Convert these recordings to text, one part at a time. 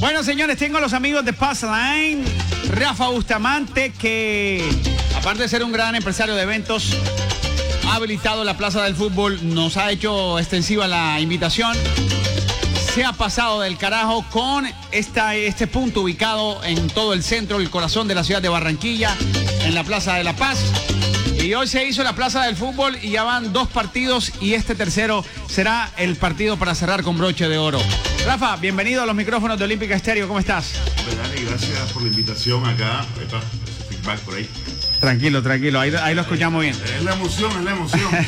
Bueno, señores, tengo a los amigos de Passline, Rafa Bustamante, que aparte de ser un gran empresario de eventos, ha habilitado la Plaza del Fútbol, nos ha hecho extensiva la invitación. Se ha pasado del carajo con este punto ubicado en todo el centro, el corazón de la ciudad de Barranquilla, en la Plaza de la Paz. Y hoy se hizo la Plaza del Fútbol y ya van 2 partidos y este tercero será el partido para cerrar con broche de oro. Rafa, bienvenido a los micrófonos de Olímpica Estéreo, ¿cómo estás? Dale, gracias por la invitación acá. Ahí está, ese feedback por ahí. Tranquilo, ahí lo escuchamos bien. Es la emoción. Bueno,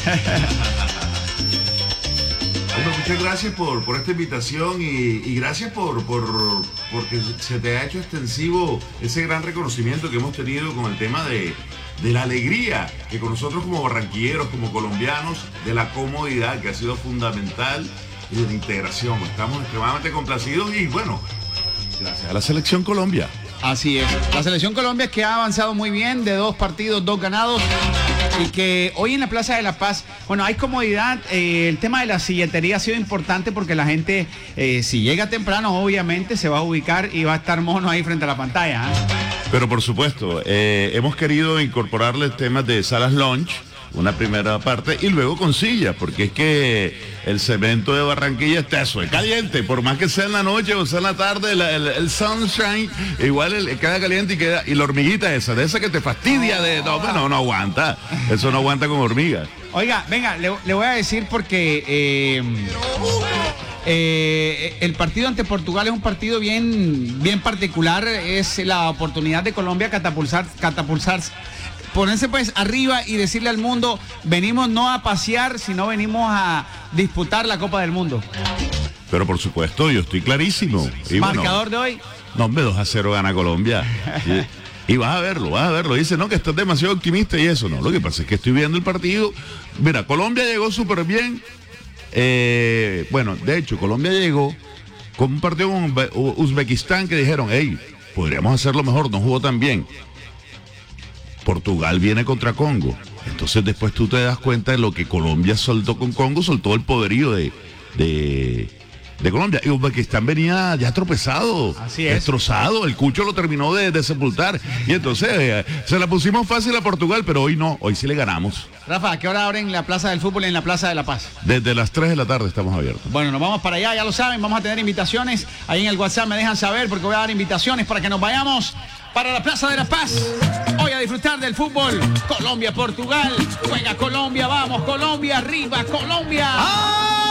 muchas gracias por esta invitación y gracias porque se te ha hecho extensivo ese gran reconocimiento que hemos tenido con el tema de la alegría que con nosotros como barranquilleros, como colombianos, de la comodidad que ha sido fundamental y de la integración. Estamos extremadamente complacidos y bueno, gracias a la Selección Colombia. Así es. La Selección Colombia que ha avanzado muy bien, de 2 partidos, 2 ganados. Y que hoy en la Plaza de la Paz, bueno, hay comodidad. El tema de la silletería ha sido importante porque la gente, si llega temprano, obviamente se va a ubicar y va a estar mono ahí frente a la pantalla. Pero por supuesto, hemos querido incorporarle temas de salas lunch, una primera parte, y luego con sillas, porque es que el cemento de Barranquilla está eso, es caliente, por más que sea en la noche o sea en la tarde, el sunshine, igual queda caliente y la hormiguita esa, de esa que te fastidia, no aguanta, eso no aguanta con hormigas. Oiga, venga, le voy a decir porque el partido ante Portugal es un partido bien particular, es la oportunidad de Colombia catapulsarse, ponerse pues arriba y decirle al mundo, venimos no a pasear, sino venimos a disputar la Copa del Mundo. Pero por supuesto, yo estoy clarísimo. Y ¿marcador de hoy? No, hombre, 2-0 gana Colombia. Y vas a verlo. Dice, no, que estás demasiado optimista y eso. No, lo que pasa es que estoy viendo el partido. Mira, Colombia llegó súper bien. De hecho, Colombia llegó con un partido con Uzbekistán que dijeron, hey, podríamos hacerlo mejor, no jugó tan bien. Portugal viene contra Congo. Entonces después tú te das cuenta de lo que Colombia soltó con Congo, soltó el poderío de Colombia. Y Uzbekistán venía ya tropezado, destrozado. El Cucho lo terminó de sepultar. Y entonces se la pusimos fácil a Portugal, pero hoy no, hoy sí le ganamos. Rafa, ¿a qué hora abren la Plaza del Fútbol en la Plaza de la Paz? Desde las 3 de la tarde estamos abiertos. Bueno, nos vamos para allá, ya lo saben, vamos a tener invitaciones. Ahí en el WhatsApp me dejan saber porque voy a dar invitaciones para que nos vayamos para la Plaza de la Paz. Hoy a disfrutar del fútbol. Colombia-Portugal. Juega Colombia, vamos, Colombia, arriba, Colombia. ¡Ah!